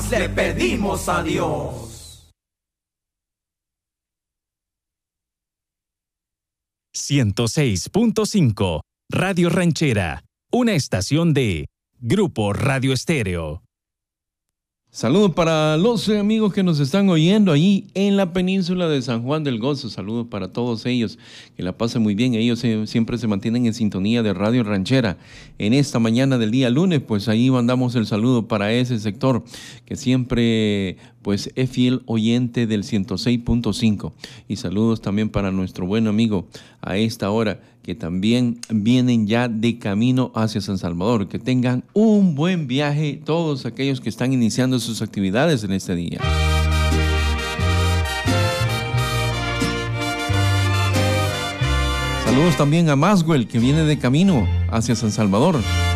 le pedimos a Dios. 106.5 Radio Ranchera, una estación de Grupo Radio Estéreo. Saludos para los amigos que nos están oyendo ahí en la península de San Juan del Gozo. Saludos para todos ellos, que la pasen muy bien. Ellos siempre se mantienen en sintonía de Radio Ranchera. En esta mañana del día lunes, pues ahí mandamos el saludo para ese sector que siempre pues es fiel oyente del 106.5. Y saludos también para nuestro buen amigo a esta hora, que también vienen ya de camino hacia San Salvador. Que tengan un buen viaje todos aquellos que están iniciando sus actividades en este día. Saludos también a Maswell, que viene de camino hacia San Salvador.